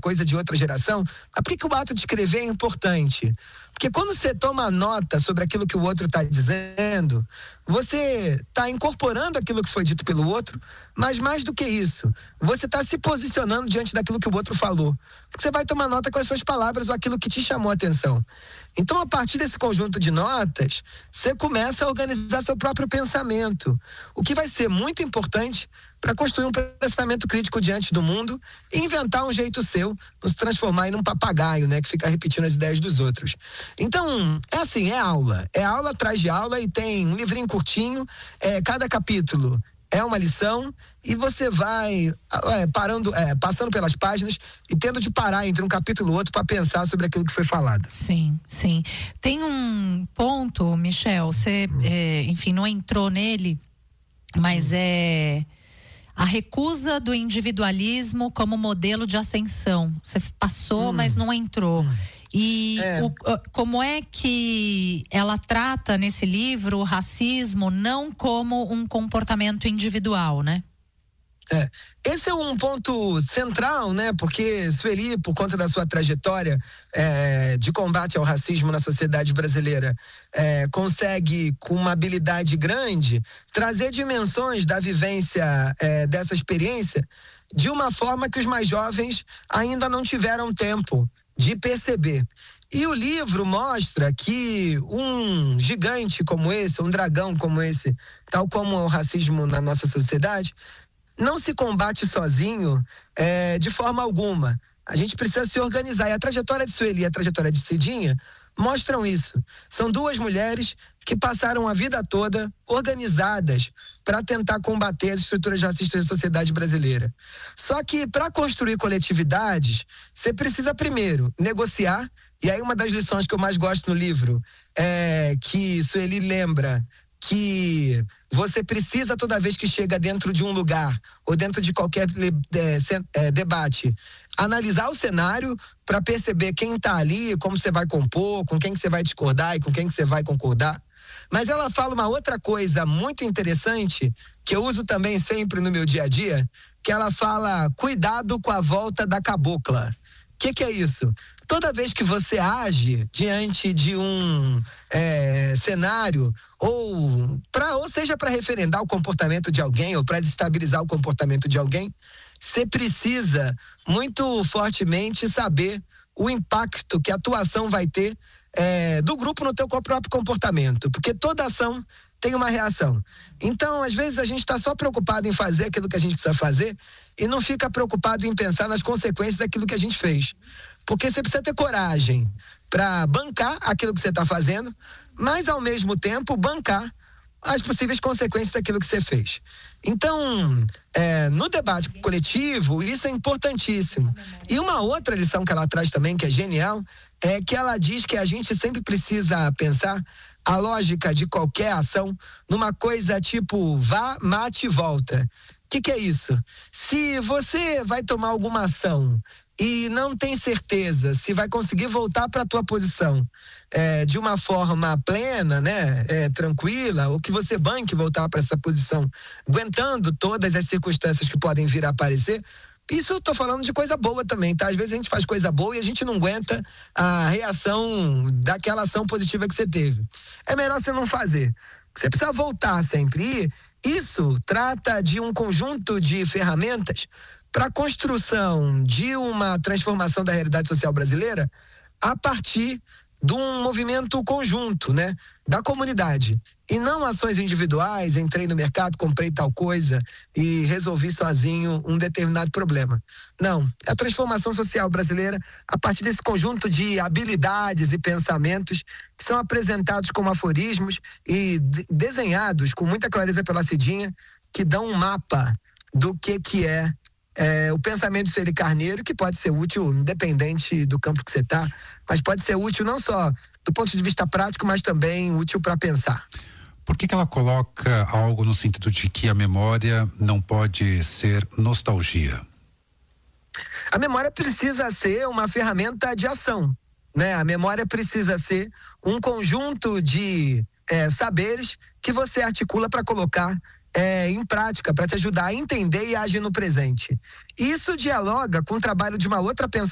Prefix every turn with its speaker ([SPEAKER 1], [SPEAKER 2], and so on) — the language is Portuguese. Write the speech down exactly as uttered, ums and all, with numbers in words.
[SPEAKER 1] coisa de outra geração. Mas por que que o ato de escrever é importante? Porque quando você toma nota sobre aquilo que o outro está dizendo, você está incorporando aquilo que foi dito pelo outro, mas mais do que isso, você está se posicionando diante daquilo que o outro falou. Porque você vai tomar nota com as suas palavras ou aquilo que te chamou a atenção. Então, a partir desse conjunto de notas, você começa a organizar seu próprio pensamento, o que vai ser muito importante para construir um pensamento crítico diante do mundo e inventar um jeito seu, não se transformar em um papagaio, né, que fica repetindo as ideias dos outros. Então, é assim, é aula, é aula atrás de aula e tem um livrinho curtinho, é, cada capítulo é uma lição e você vai é, parando, é, passando pelas páginas e tendo de parar entre um capítulo e outro para pensar sobre aquilo que foi falado.
[SPEAKER 2] Sim, sim. Tem um ponto, Michel, você, é, enfim, não entrou nele, mas é a recusa do individualismo como modelo de ascensão. Você passou, hum. mas não entrou. Hum. E é. O, como é que ela trata nesse livro o racismo não como um comportamento individual, né?
[SPEAKER 1] É, esse é um ponto central, né? Porque Sueli, por conta da sua trajetória é, de combate ao racismo na sociedade brasileira, é, consegue, com uma habilidade grande, trazer dimensões da vivência é, dessa experiência de uma forma que os mais jovens ainda não tiveram tempo de perceber. E o livro mostra que um gigante como esse, um dragão como esse, tal como o racismo na nossa sociedade, não se combate sozinho é, de forma alguma. A gente precisa se organizar. E a trajetória de Sueli e a trajetória de Cidinha mostram isso. São duas mulheres que passaram a vida toda organizadas para tentar combater as estruturas racistas da sociedade brasileira. Só que para construir coletividades, você precisa primeiro negociar. E aí uma das lições que eu mais gosto no livro é que Sueli lembra que você precisa, toda vez que chega dentro de um lugar ou dentro de qualquer é, é, debate, analisar o cenário para perceber quem está ali, como você vai compor, com quem que você vai discordar e com quem que você vai concordar. Mas ela fala uma outra coisa muito interessante, que eu uso também sempre no meu dia a dia, que ela fala: cuidado com a volta da cabocla. O que que é isso? Toda vez que você age diante de um é, cenário, ou, pra, ou seja para referendar o comportamento de alguém, ou para desestabilizar o comportamento de alguém, você precisa muito fortemente saber o impacto que a tua ação vai ter é, do grupo no teu próprio comportamento, porque toda ação tem uma reação. Então, às vezes a gente está só preocupado em fazer aquilo que a gente precisa fazer e não fica preocupado em pensar nas consequências daquilo que a gente fez. Porque você precisa ter coragem para bancar aquilo que você está fazendo, mas ao mesmo tempo bancar as possíveis consequências daquilo que você fez. Então, é, no debate coletivo, isso é importantíssimo. E uma outra lição que ela traz também, que é genial, é que ela diz que a gente sempre precisa pensar a lógica de qualquer ação numa coisa tipo vá, mate e volta. O que que é isso? Se você vai tomar alguma ação e não tem certeza se vai conseguir voltar para a tua posição é, de uma forma plena, né, é, tranquila, ou que você banque voltar para essa posição, aguentando todas as circunstâncias que podem vir a aparecer. Isso eu tô falando de coisa boa também, tá? Às vezes a gente faz coisa boa e a gente não aguenta a reação daquela ação positiva que você teve. É melhor você não fazer. Você precisa voltar sempre. E isso trata de um conjunto de ferramentas para a construção de uma transformação da realidade social brasileira a partir de um movimento conjunto, né, da comunidade. E não ações individuais, entrei no mercado, comprei tal coisa e resolvi sozinho um determinado problema. Não, é a transformação social brasileira a partir desse conjunto de habilidades e pensamentos que são apresentados como aforismos e de- desenhados com muita clareza pela Cidinha, que dão um mapa do que que é É, o pensamento de Sueli Carneiro, que pode ser útil independente do campo que você está, mas pode ser útil não só do ponto de vista prático, mas também útil para pensar.
[SPEAKER 3] Por que que ela coloca algo no sentido de que a memória não pode ser nostalgia?
[SPEAKER 1] A memória precisa ser uma ferramenta de ação, né? A memória precisa ser um conjunto de é, saberes que você articula para colocar É, em prática, para te ajudar a entender e agir no presente. Isso dialoga com o trabalho de uma outra pensadora